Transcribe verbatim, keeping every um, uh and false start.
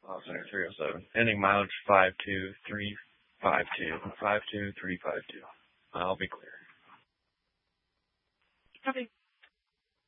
Oh, sorry, three oh seven. Ending mileage five two three five two. five two three five two. I'll be clear. Copy.